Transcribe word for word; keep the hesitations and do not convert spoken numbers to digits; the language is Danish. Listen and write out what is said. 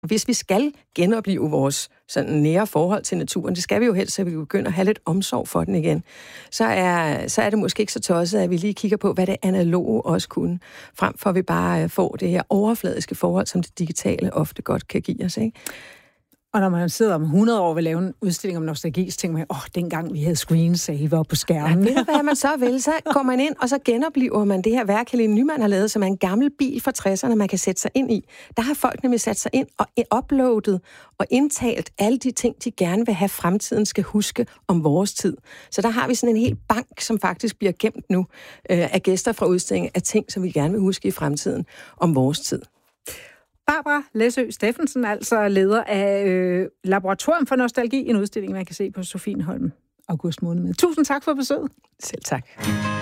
hvis vi skal genopleve vores sådan nære forhold til naturen, det skal vi jo helst, så vi begynder at have lidt omsorg for den igen, så er, så er det måske ikke så tosset, at vi lige kigger på, hvad det analoge også kunne, frem for at vi bare får det her overfladiske forhold, som det digitale ofte godt kan give os, ikke? Og når man sidder om hundrede år og vil lave en udstilling om nostalgi, så tænker man, åh, dengang vi havde screensaver på skærmen. Ja, ved du, hvad man så vil? Så går man ind, og så genoplever man det her værk, Helene Nymann har lavet, som er en gammel bil fra tresserne, man kan sætte sig ind i. Der har folk nemlig sat sig ind og uploadet og indtalt alle de ting, de gerne vil have, fremtiden skal huske om vores tid. Så der har vi sådan en hel bank, som faktisk bliver gemt nu øh, af gæster fra udstillingen, af ting, som vi gerne vil huske i fremtiden om vores tid. Barbara Læsø Steffensen, altså leder af øh, Laboratorium for Nostalgi, en udstilling, man kan se på Sofienholm august måned med. Tusind tak for besøget. Selv tak.